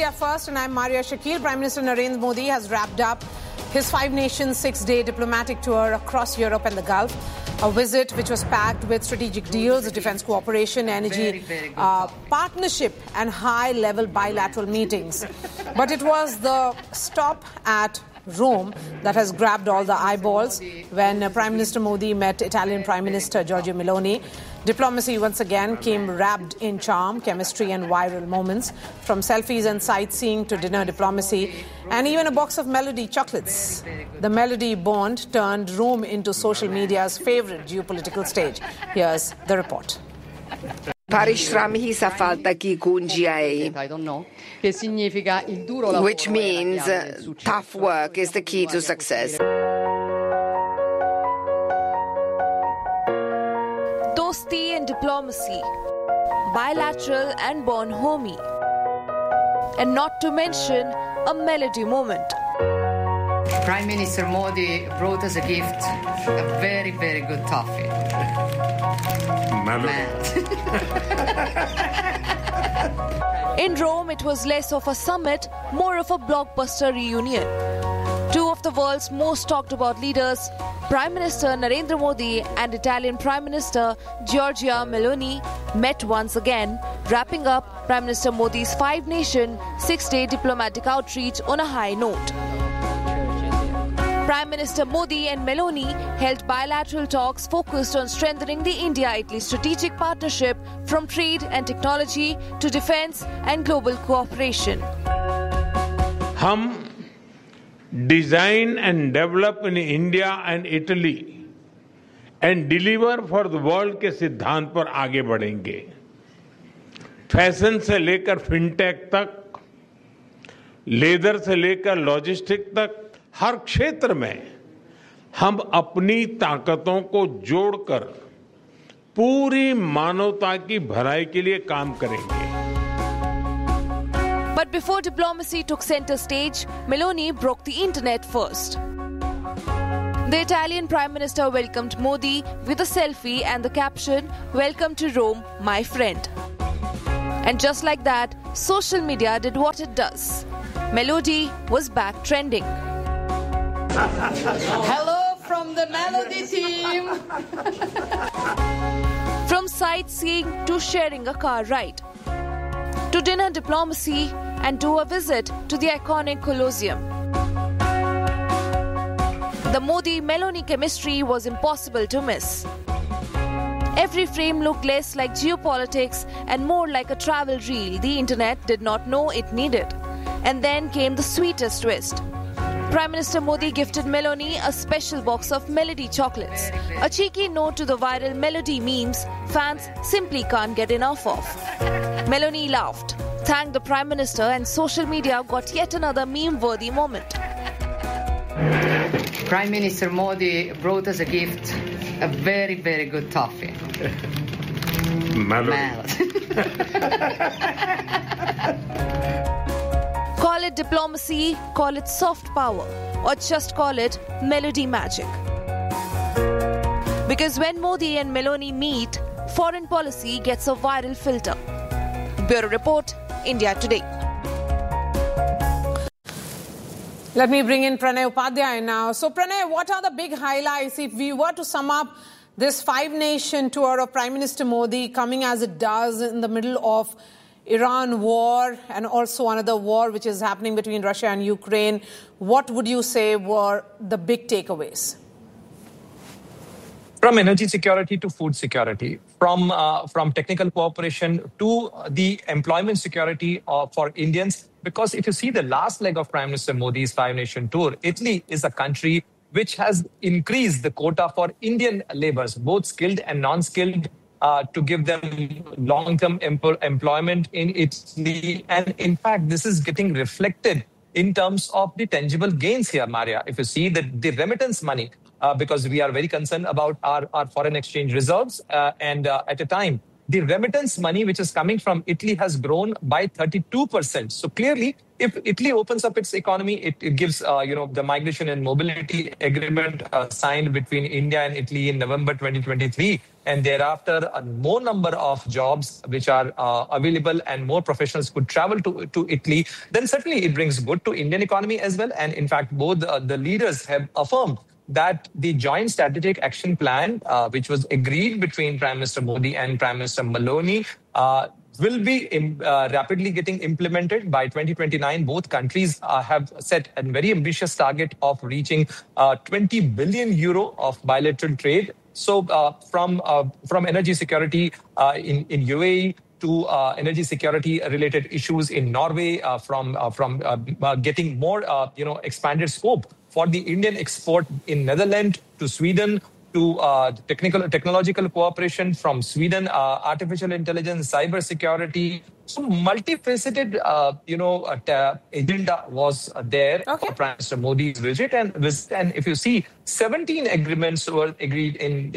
India First, and I'm Maria Shakil. Prime Minister Narendra Modi has wrapped up his 5-nation, 6-day diplomatic tour across Europe and the Gulf. A visit which was packed with strategic deals, defense cooperation, energy partnership and high-level bilateral meetings. But it was the stop at Rome that has grabbed all the eyeballs when Prime Minister Modi met Italian Prime Minister Giorgia Meloni. Diplomacy once again came wrapped in charm, chemistry and viral moments, from selfies and sightseeing to dinner diplomacy and even a box of Melody chocolates. The Melody bond turned Rome into social media's favorite geopolitical stage. Here's the report. Parishrami sa falta chi kunjiai, which means tough work is the key to success. Dosti and diplomacy, bilateral and bonhomie, and not to mention a Melody moment. Prime Minister Modi brought us a gift, a very, very good toffee. In Rome, it was less of a summit, more of a blockbuster reunion. Two of the world's most talked about leaders, Prime Minister Narendra Modi and Italian Prime Minister Giorgia Meloni, met once again, wrapping up Prime Minister Modi's 5-nation, 6-day diplomatic outreach on a high note. Prime Minister Modi and Meloni held bilateral talks focused on strengthening the India-Italy strategic partnership, from trade and technology to defense and global cooperation. हम design and develop in India and Italy and deliver for the world के सिद्धांत पर आगे बढ़ेंगे. Fashion से लेकर fintech तक, leather से लेकर लॉजिस्टिक तक, हर क्षेत्र में हम अपनी ताकतों को जोड़कर पूरी मानवता की भलाई के लिए काम करेंगे. But before diplomacy took center stage, Meloni broke the internet first. The Italian Prime Minister welcomed Modi with a selfie and the caption, "Welcome to Rome, my friend." And just like that, social media did what it does. Melody was back trending. Hello from the Melody team. From sightseeing to sharing a car ride, to dinner diplomacy and to a visit to the iconic Colosseum. The Modi-Meloni chemistry was impossible to miss. Every frame looked less like geopolitics and more like a travel reel the internet did not know it needed. And then came the sweetest twist. Prime Minister Modi gifted Meloni a special box of Melody chocolates, a cheeky note to the viral Melody memes fans simply can't get enough of. Meloni laughed, thanked the Prime Minister, and social media got yet another meme-worthy moment. Prime Minister Modi brought us a gift, a very, very good toffee. Call it diplomacy, call it soft power, or just call it Melody magic. Because when Modi and Meloni meet, foreign policy gets a viral filter. Bureau Report, India Today. Let me bring in Pranay Upadhyay now. So Pranay, what are the big highlights if we were to sum up this 5-nation tour of Prime Minister Modi coming as it does in the middle of Iran war and also another war which is happening between Russia and Ukraine? What would you say were the big takeaways? From energy security to food security, from technical cooperation to the employment security for Indians. Because if you see the last leg of Prime Minister Modi's 5-nation tour, Italy is a country which has increased the quota for Indian laborers, both skilled and non-skilled, to give them long-term employment in Italy. And in fact, this is getting reflected in terms of the tangible gains here, Maria. If you see that the remittance money, because we are very concerned about our foreign exchange reserves, and at a time the remittance money which is coming from Italy has grown by 32%. So clearly, if Italy opens up its economy, it gives, the migration and mobility agreement signed between India and Italy in November 2023. And thereafter, a more number of jobs which are available and more professionals could travel to Italy, then certainly it brings good to Indian economy as well. And in fact, both the leaders have affirmed that the joint strategic action plan, which was agreed between Prime Minister Modi and Prime Minister Meloni, will be rapidly getting implemented by 2029. Both countries have set a very ambitious target of reaching 20 billion euro of bilateral trade. So from energy security in UAE to energy security related issues in Norway, from getting more expanded scope for the Indian export in Netherlands to Sweden, to technological cooperation from Sweden, artificial intelligence, cyber security. So multifaceted, agenda was there for Prime Minister Modi's visit, and if you see, 17 agreements were agreed in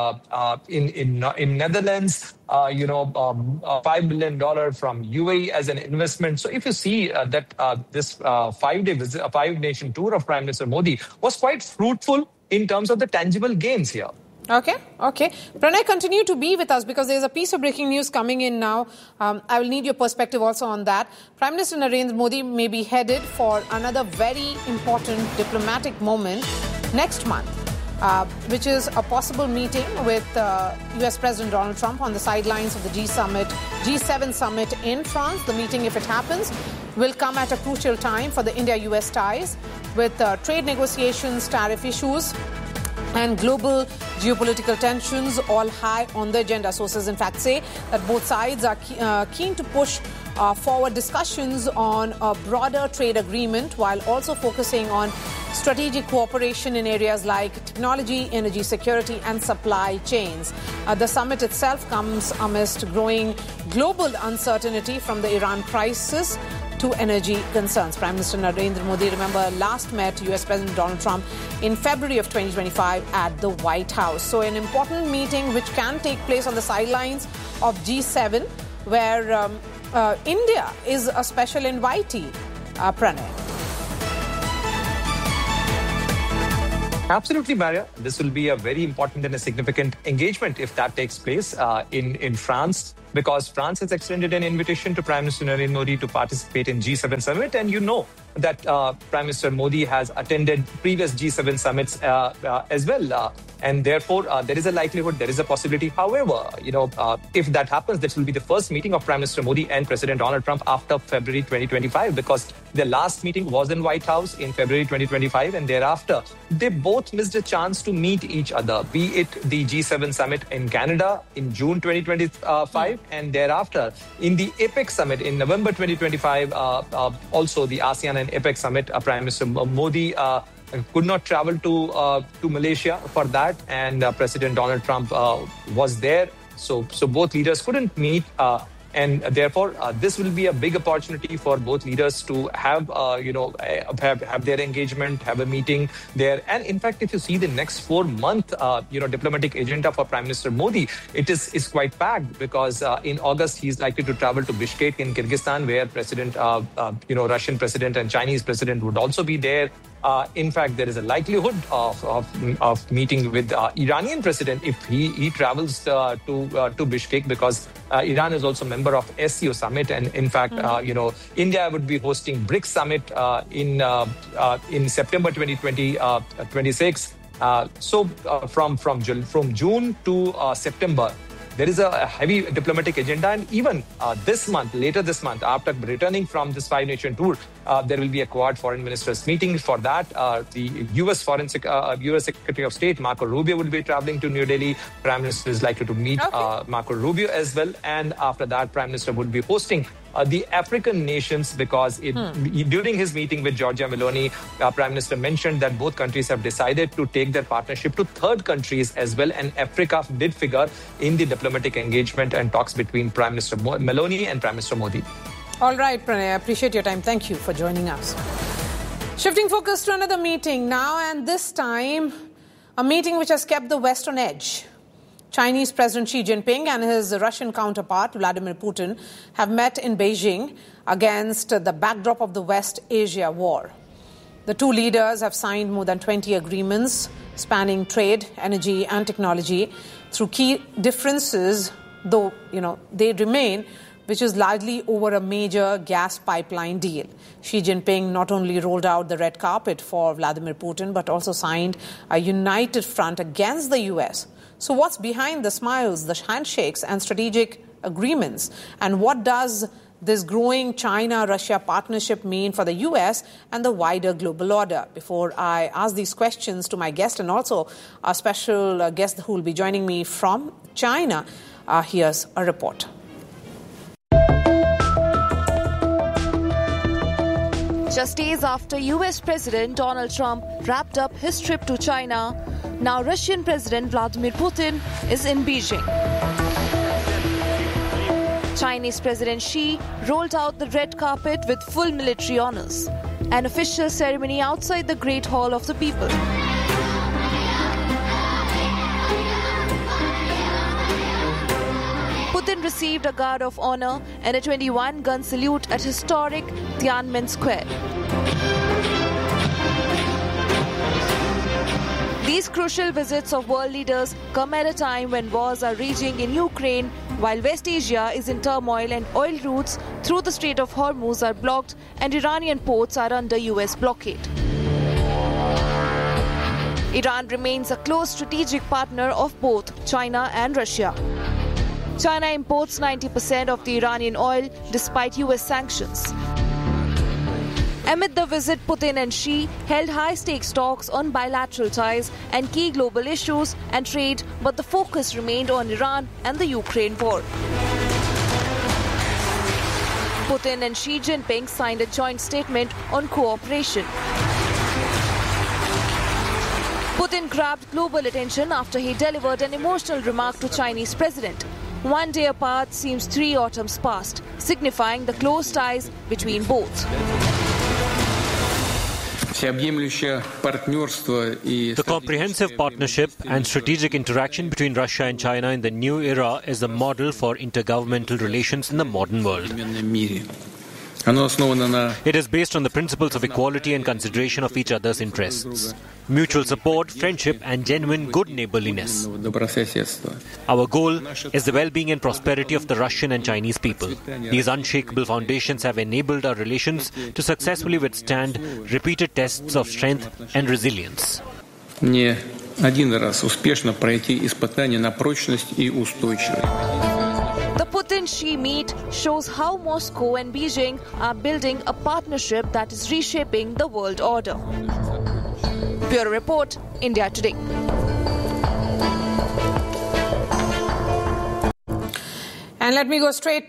Netherlands. $5 billion from UAE as an investment. So if you see that this 5-day visit, 5-nation tour of Prime Minister Modi was quite fruitful in terms of the tangible gains here. Okay. Pranay, continue to be with us because there's a piece of breaking news coming in now. I will need your perspective also on that. Prime Minister Narendra Modi may be headed for another very important diplomatic moment next month, which is a possible meeting with US President Donald Trump on the sidelines of the G7 summit in France. The meeting, if it happens, will come at a crucial time for the India-US ties, with trade negotiations, tariff issues, and global geopolitical tensions all high on the agenda. Sources, in fact, say that both sides are keen to push forward discussions on a broader trade agreement while also focusing on strategic cooperation in areas like technology, energy security, and supply chains. The summit itself comes amidst growing global uncertainty from the Iran crisis to energy concerns. Prime Minister Narendra Modi, remember, last met US President Donald Trump in February of 2025 at the White House. So an important meeting which can take place on the sidelines of G7, where India is a special invitee. Pranay. Absolutely, Maria. This will be a very important and a significant engagement if that takes place in France, because France has extended an invitation to Prime Minister Narendra Modi to participate in G7 summit. And you know that Prime Minister Modi has attended previous G7 summits as well. And therefore, there is a likelihood, there is a possibility. However, if that happens, this will be the first meeting of Prime Minister Modi and President Donald Trump after February 2025, because their last meeting was in White House in February 2025. And thereafter, they both missed a chance to meet each other, be it the G7 summit in Canada in June 2025, and thereafter in the APEC summit in November 2025, also the ASEAN and APEC summit. Prime Minister Modi could not travel to Malaysia for that, and President Donald Trump was there. So both leaders couldn't meet, and therefore this will be a big opportunity for both leaders to have have their engagement, have a meeting there. And in fact, if you see the next 4-month diplomatic agenda for Prime Minister Modi, it is quite packed, because in August he's likely to travel to Bishkek in Kyrgyzstan, where Russian president and Chinese president would also be there. In fact, there is a likelihood of meeting with Iranian president if he travels to Bishkek, because Iran is also a member of SCO summit, and in fact, India would be hosting BRICS summit in September 2026. So from June to September, there is a heavy diplomatic agenda, and even later this month, after returning from this 5-nation tour, there will be a Quad foreign ministers meeting. For that, the U.S. Secretary of State Marco Rubio will be traveling to New Delhi. Prime Minister is likely to meet Marco Rubio as well, and after that, Prime Minister would be hosting the African nations, because during his meeting with Giorgia Meloni, Prime Minister mentioned that both countries have decided to take their partnership to third countries as well, and Africa did figure in the diplomatic engagement and talks between Prime Minister Meloni and Prime Minister Modi. All right, Pranay, I appreciate your time. Thank you for joining us. Shifting focus to another meeting now, and this time a meeting which has kept the West on edge. Chinese President Xi Jinping and his Russian counterpart, Vladimir Putin, have met in Beijing against the backdrop of the West Asia war. The two leaders have signed more than 20 agreements spanning trade, energy, and technology. Through key differences, though, they remain, which is largely over a major gas pipeline deal. Xi Jinping not only rolled out the red carpet for Vladimir Putin, but also signed a united front against the U.S. So what's behind the smiles, the handshakes, and strategic agreements? And what does this growing China-Russia partnership mean for the U.S. and the wider global order? Before I ask these questions to my guest and also a special guest who will be joining me from China, here's a report. Just days after US President Donald Trump wrapped up his trip to China, now Russian President Vladimir Putin is in Beijing. Chinese President Xi rolled out the red carpet with full military honors, an official ceremony outside the Great Hall of the People. Putin received a guard of honor and a 21-gun salute at historic Tiananmen Square. These crucial visits of world leaders come at a time when wars are raging in Ukraine, while West Asia is in turmoil and oil routes through the Strait of Hormuz are blocked and Iranian ports are under US blockade. Iran remains a close strategic partner of both China and Russia. China imports 90% of the Iranian oil despite US sanctions. Amid the visit, Putin and Xi held high-stakes talks on bilateral ties and key global issues and trade, but the focus remained on Iran and the Ukraine war. Putin and Xi Jinping signed a joint statement on cooperation. Putin grabbed global attention after he delivered an emotional remark to Chinese president. One day apart seems 3 autumns past, signifying the close ties between both. The comprehensive partnership and strategic interaction between Russia and China in the new era is the model for intergovernmental relations in the modern world. It is based on the principles of equality and consideration of each other's interests, mutual support, friendship, and genuine good neighborliness. Our goal is the well-being and prosperity of the Russian and Chinese people. These unshakable foundations have enabled our relations to successfully withstand repeated tests of strength and resilience. The Putin-Xi meet shows how Moscow and Beijing are building a partnership that is reshaping the world order. Bureau Report, India Today. And let me go straight